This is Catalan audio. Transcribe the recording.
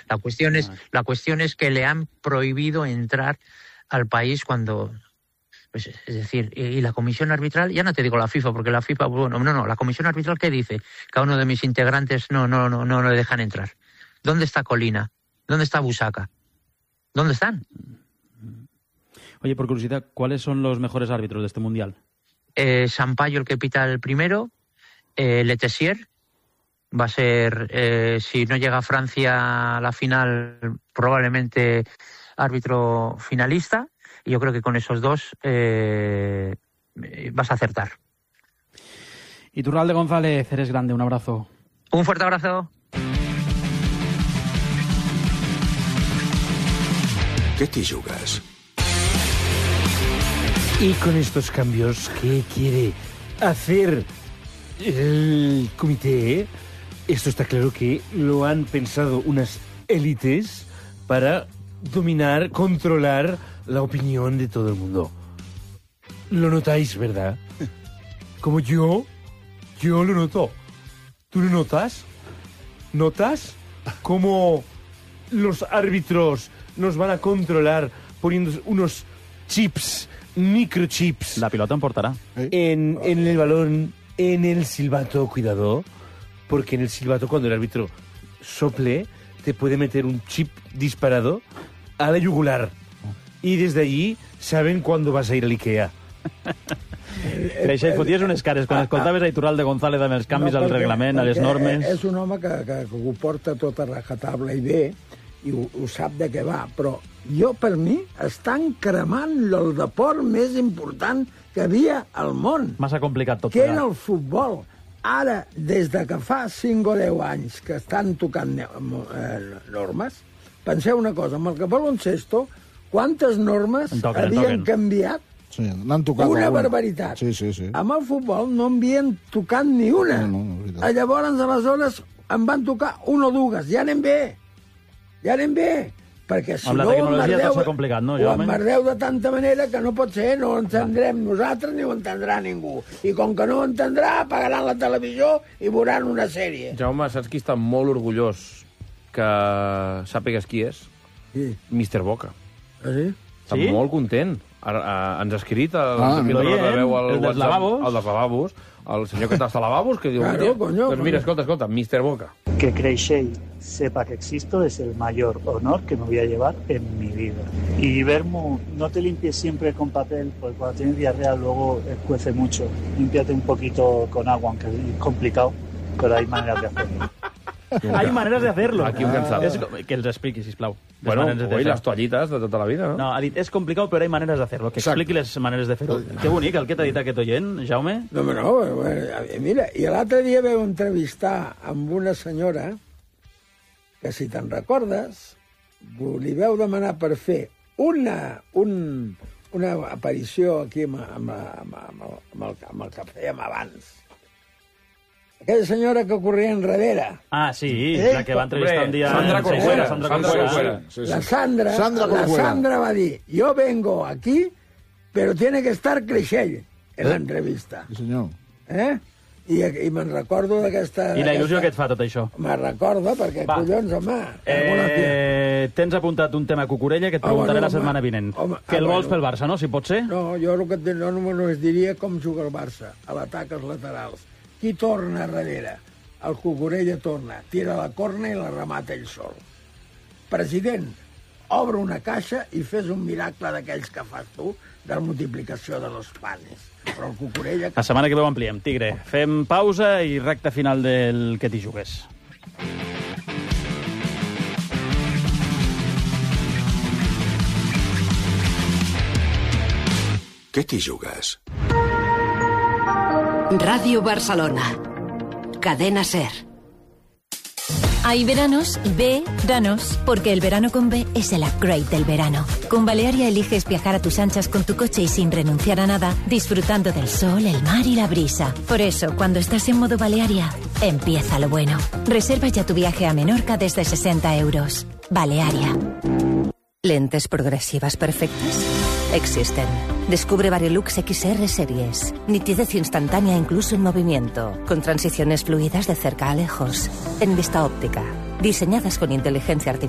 La cuestión es que le han prohibido entrar al país cuando... Pues, es decir, y la comisión arbitral, ya no te digo la FIFA, porque la FIFA, bueno, no, la comisión arbitral, ¿qué dice? Que a uno de mis integrantes no le dejan entrar. ¿Dónde está Colina? ¿Dónde está Busaca? ¿Dónde están? Oye, por curiosidad, ¿cuáles son los mejores árbitros de este Mundial? Sampaio, el que pita el primero, Letessier, va a ser, si no llega a Francia a la final, probablemente árbitro finalista, y yo creo que con esos dos vas a acertar. Iturralde González, eres grande, un abrazo. Un fuerte abrazo. ¿Qué te jugas? Y con estos cambios, ¿qué quiere hacer el comité? Esto está claro que lo han pensado unas élites para dominar, controlar la opinión de todo el mundo. Lo notáis, ¿verdad? Como yo lo noto. ¿Tú lo notas? ¿Notas cómo los árbitros nos van a controlar poniendo unos chips, microchips? La pilota en portarà. En el balón, en el silbato, cuidado, porque en el silbato cuando el árbitro sople te puede meter un chip disparado a la yugular y desde allí saben cuándo vas a ir a l'Ikea. Creixell, foties unes cares quan escoltaves a Iturralde González amb els canvis al reglament, a les normes. És un home que ho porta tot a rajatabla i bé, i ho sap de què va, però per mi, estan cremant el deport més important que havia al món. Massa complicat tot. Que era el futbol. Ara, des de que fa 5 o 10 anys que estan tocant normes, penseu una cosa, amb el baloncesto, quantes normes havien canviat? Sí, n'han tocat una alguna. Barbaritat. Sí. Amb el futbol no havien tocat ni una. No, Llavors, aleshores, en van tocar una o dues. Ja anem bé. Perquè si amb la no tecnologia tot s'ha complicat, no, ho emmerdeu de tanta manera que no pot ser, no ho entendrem nosaltres ni ho entendrà ningú. I com que no ho entendrà, apagaran la televisió i veuran una sèrie. Jaume, saps qui està molt orgullós que sàpigues qui és? Sí. Mr. Boca. Ah, sí? Està molt content. Ens ha escrit el dels lavabos, el senyor que està als lavabos, que diu... Claro, coño. Pues mira, escolta, Mr. Boca. Que Creixell sepa que existo es el mayor honor que me voy a llevar en mi vida. Y Vermu, no te limpies siempre con papel, porque cuando tienes diarrea luego escuece mucho. Límpiate un poquito con agua, aunque es complicado, pero hay maneras de hacerlo. Hay maneres de hacerlo. Aquí un cansado. Que els expliqui, sisplau. Bueno, les toallites de tota la vida, no? No, ha dit, és complicat, però hi ha maneres de fer-lo. Que expliqui les maneres de fer-ho. Que bonic, el que t'ha dit aquest oient, Jaume. No, mira, i l'altre dia vau entrevistar amb una senyora que, si te'n recordes, li vau demanar per fer una aparició aquí amb el que fèiem abans. Aquella senyora que corria enrere. Ah, sí, la que va entrevistar un dia... Sandra Corcuera. La Sandra va dir, yo vengo aquí, pero tiene que estar Creixell en l'entrevista. Sí, senyor. I me'n recordo d'aquesta... I la il·lusió que et fa tot això? Me'n recordo, perquè, collons, home... Tens apuntat un tema Cucurella que et preguntaré la setmana vinent. Que el vols pel Barça, no? Si pot ser? No, jo el que no només diria com juga el Barça, a l'atac als laterals. Qui torna darrere? El Cucurella torna, tira la corna i la remata ell sol. President, obre una caixa i fes un miracle d'aquells que fas tu de la multiplicació de los panes. Però el Cucurella... La setmana que ve ho ampliem, Tigre. Fem pausa i recta final del que t'hi jugues. ¿Qué te jugas? Radio Barcelona. Cadena SER. Hay veranos, veranos, porque el verano con B es el upgrade del verano. Con Balearia eliges viajar a tus anchas con tu coche y sin renunciar a nada, disfrutando del sol, el mar y la brisa. Por eso, cuando estás en modo Balearia, empieza lo bueno. Reserva ya tu viaje a Menorca desde 60 euros. Balearia. ¿Lentes progresivas perfectas? Existen. Descubre Varilux XR Series. Nitidez instantánea incluso en movimiento. Con transiciones fluidas de cerca a lejos. En vista óptica. Diseñadas con inteligencia artificial.